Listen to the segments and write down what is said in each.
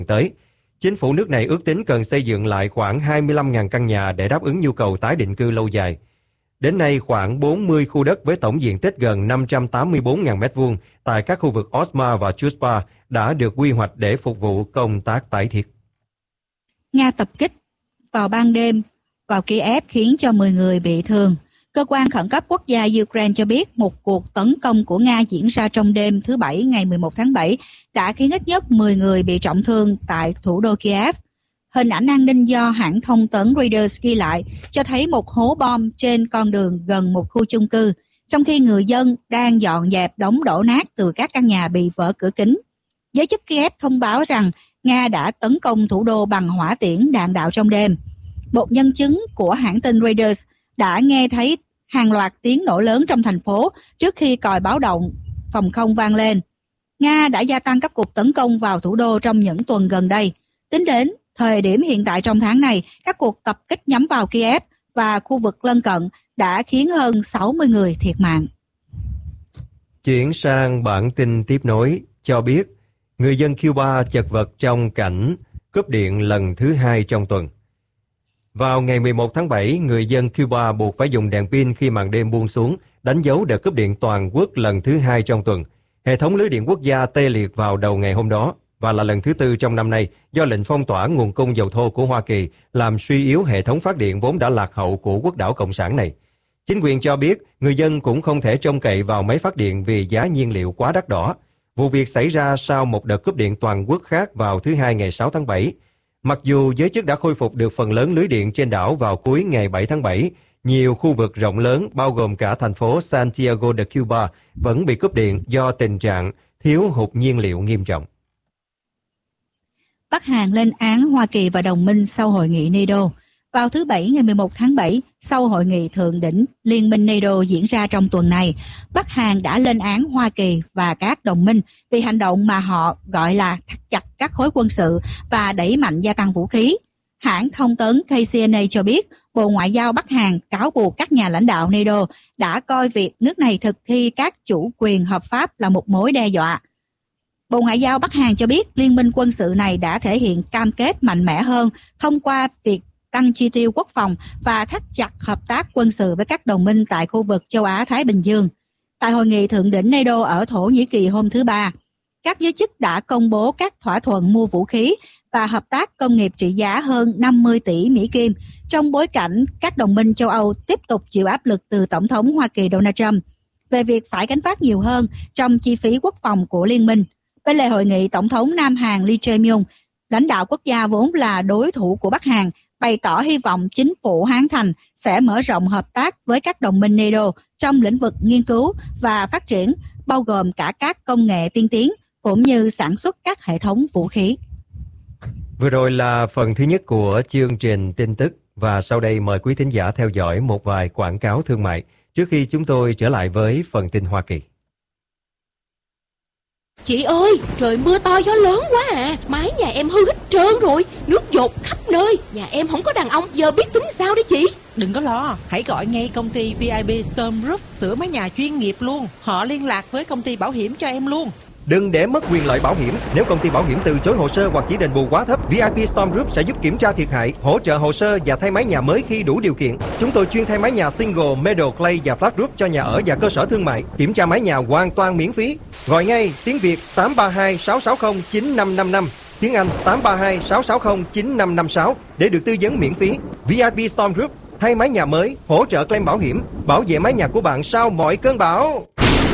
tới. Chính phủ nước này ước tính cần xây dựng lại khoảng 25.000 căn nhà để đáp ứng nhu cầu tái định cư lâu dài. Đến nay, khoảng 40 khu đất với tổng diện tích gần 584.000 m2 tại các khu vực Osma và Chuspa đã được quy hoạch để phục vụ công tác tái thiết. Nga tập kích vào ban đêm vào Kiev khiến cho 10 người bị thương. Cơ quan khẩn cấp quốc gia Ukraine cho biết một cuộc tấn công của Nga diễn ra trong đêm thứ Bảy ngày 11 tháng 7 đã khiến ít nhất 10 người bị trọng thương tại thủ đô Kiev. Hình ảnh an ninh do hãng thông tấn Reuters ghi lại cho thấy một hố bom trên con đường gần một khu chung cư, trong khi người dân đang dọn dẹp đống đổ nát từ các căn nhà bị vỡ cửa kính. Giới chức Kiev thông báo rằng Nga đã tấn công thủ đô bằng hỏa tiễn đạn đạo trong đêm. Một nhân chứng của hãng tin Reuters đã nghe thấy hàng loạt tiếng nổ lớn trong thành phố trước khi còi báo động phòng không vang lên. Nga đã gia tăng các cuộc tấn công vào thủ đô trong những tuần gần đây. Tính đến thời điểm hiện tại trong tháng này, các cuộc tập kích nhắm vào Kiev và khu vực lân cận đã khiến hơn 60 người thiệt mạng. Chuyển sang bản tin tiếp nối cho biết, người dân Cuba chật vật trong cảnh cúp điện lần thứ 2 trong tuần. Vào ngày 11 tháng 7, người dân Cuba buộc phải dùng đèn pin khi màn đêm buông xuống, đánh dấu đợt cúp điện toàn quốc lần thứ 2 trong tuần. Hệ thống lưới điện quốc gia tê liệt vào đầu ngày hôm đó và là lần thứ 4 trong năm nay do lệnh phong tỏa nguồn cung dầu thô của Hoa Kỳ làm suy yếu hệ thống phát điện vốn đã lạc hậu của quốc đảo Cộng sản này. Chính quyền cho biết người dân cũng không thể trông cậy vào máy phát điện vì giá nhiên liệu quá đắt đỏ. Vụ việc xảy ra sau một đợt cúp điện toàn quốc khác vào thứ Hai ngày 6 tháng 7. Mặc dù giới chức đã khôi phục được phần lớn lưới điện trên đảo vào cuối ngày 7 tháng 7, nhiều khu vực rộng lớn bao gồm cả thành phố Santiago de Cuba vẫn bị cúp điện do tình trạng thiếu hụt nhiên liệu nghiêm trọng. Bắc Hàn lên án Hoa Kỳ và đồng minh sau hội nghị NATO. Vào thứ Bảy ngày 11 tháng 7, sau hội nghị thượng đỉnh Liên minh NATO diễn ra trong tuần này, Bắc Hàn đã lên án Hoa Kỳ và các đồng minh vì hành động mà họ gọi là thắt chặt các khối quân sự và đẩy mạnh gia tăng vũ khí. Hãng thông tấn KCNA cho biết, Bộ Ngoại giao Bắc Hàn cáo buộc các nhà lãnh đạo NATO đã coi việc nước này thực thi các chủ quyền hợp pháp là một mối đe dọa. Bộ Ngoại giao Bắc Hàn cho biết liên minh quân sự này đã thể hiện cam kết mạnh mẽ hơn thông qua việc tăng chi tiêu quốc phòng và thắt chặt hợp tác quân sự với các đồng minh tại khu vực châu Á-Thái Bình Dương. Tại hội nghị thượng đỉnh NATO ở Thổ Nhĩ Kỳ hôm thứ Ba, các giới chức đã công bố các thỏa thuận mua vũ khí và hợp tác công nghiệp trị giá hơn 50 tỷ Mỹ Kim trong bối cảnh các đồng minh châu Âu tiếp tục chịu áp lực từ Tổng thống Hoa Kỳ Donald Trump về việc phải gánh vác nhiều hơn trong chi phí quốc phòng của liên minh. Bên lề hội nghị, Tổng thống Nam Hàn Lee Jae-myung, lãnh đạo quốc gia vốn là đối thủ của Bắc Hàn, bày tỏ hy vọng chính phủ Hán Thành sẽ mở rộng hợp tác với các đồng minh NATO trong lĩnh vực nghiên cứu và phát triển, bao gồm cả các công nghệ tiên tiến, cũng như sản xuất các hệ thống vũ khí. Vừa rồi là phần thứ nhất của chương trình tin tức, và sau đây mời quý thính giả theo dõi một vài quảng cáo thương mại trước khi chúng tôi trở lại với phần tin Hoa Kỳ. Chị ơi, trời mưa to gió lớn quá à, mái nhà em hư hết trơn rồi, nước dột khắp nơi. Nhà em không có đàn ông, giờ biết tính sao đấy chị? Đừng có lo, hãy gọi ngay công ty VIP Storm Roof sửa mái nhà chuyên nghiệp luôn. Họ liên lạc với công ty bảo hiểm cho em luôn. Đừng để mất quyền lợi bảo hiểm. Nếu công ty bảo hiểm từ chối hồ sơ hoặc chỉ đền bù quá thấp, VIP Storm Group sẽ giúp kiểm tra thiệt hại, hỗ trợ hồ sơ và thay mái nhà mới khi đủ điều kiện. Chúng tôi chuyên thay mái nhà single, metal, clay và flat roof cho nhà ở và cơ sở thương mại. Kiểm tra mái nhà hoàn toàn miễn phí. Gọi ngay tiếng Việt 832 660 9555, tiếng Anh 832 660 9556 để được tư vấn miễn phí. VIP Storm Group thay mái nhà mới, hỗ trợ claim bảo hiểm, bảo vệ mái nhà của bạn sau mọi cơn bão.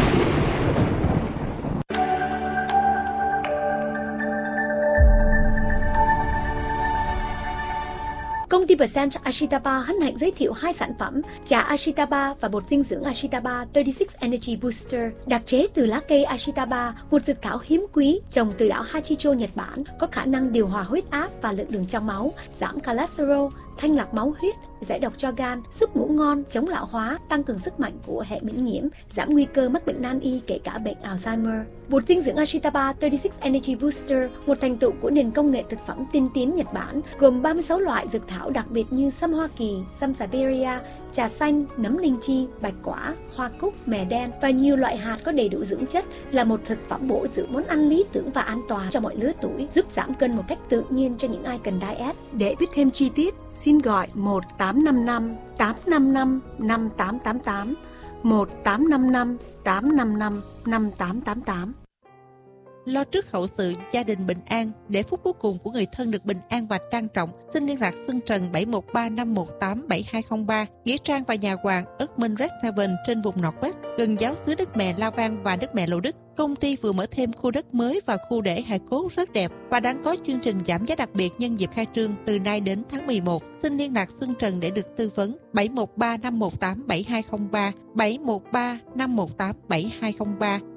Công ty Percent Ashitaba hân hạnh giới thiệu 2 sản phẩm trà Ashitaba và bột dinh dưỡng Ashitaba 36 Energy Booster, đặc chế từ lá cây Ashitaba, một dược thảo hiếm quý trồng từ đảo Hachicho, Nhật Bản, có khả năng điều hòa huyết áp và lượng đường trong máu, giảm cholesterol, thanh lọc máu huyết, giải độc cho gan, giúp ngủ ngon, chống lão hóa, tăng cường sức mạnh của hệ miễn nhiễm, giảm nguy cơ mắc bệnh nan y kể cả bệnh Alzheimer. Bột dinh dưỡng Ashitaba 36 Energy Booster, một thành tựu của nền công nghệ thực phẩm tiên tiến Nhật Bản, gồm 36 loại dược thảo đặc biệt như sâm Hoa Kỳ, sâm Siberia, trà xanh, nấm linh chi, bạch quả, hoa cúc, mè đen và nhiều loại hạt có đầy đủ dưỡng chất là một thực phẩm bổ dưỡng món ăn lý tưởng và an toàn cho mọi lứa tuổi, giúp giảm cân một cách tự nhiên cho những ai cần diet. Để biết thêm chi tiết, xin gọi 1855 855 5888, 1855 855 5888. Lo trước hậu sự, gia đình bình an, để phút cuối cùng của người thân được bình an và trang trọng, xin liên lạc Xuân Trần 713-518-7203, Nghĩa Trang và Nhà Hoàng, Ất Minh Red 7 trên vùng Northwest, gần giáo xứ Đức Mẹ La Vang và Đức Mẹ Lộ Đức. Công ty vừa mở thêm khu đất mới và khu để hài cốt rất đẹp và đang có chương trình giảm giá đặc biệt nhân dịp khai trương từ nay đến tháng 11. Xin liên lạc Xuân Trần để được tư vấn 713-518-7203, 713-518-7203.